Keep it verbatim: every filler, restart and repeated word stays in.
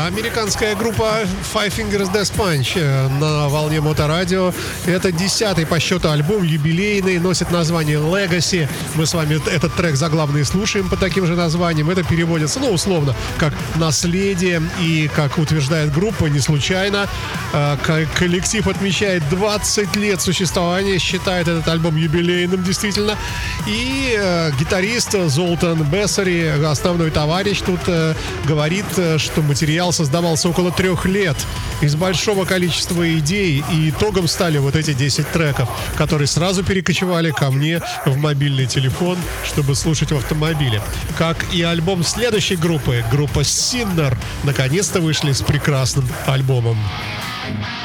Американская группа Five Fingers Death Punch на волне Моторадио. Это десятый по счету альбом, юбилейный, носит название Legacy. Мы с вами этот трек заглавный слушаем по таким же названиям. Это переводится, ну, условно, как наследие. И, как утверждает группа, не случайно, коллектив отмечает двадцать лет существования, считает этот альбом юбилейным, действительно. И гитарист Золтан Бессари, основной товарищ, тут говорит, что материал создавался около трех лет из большого количества идей, и итогом стали вот эти десять треков, которые сразу перекочевали ко мне в мобильный телефон, чтобы слушать в автомобиле. Как и альбом следующей группы, группа Sinner, наконец-то вышли с прекрасным альбомом.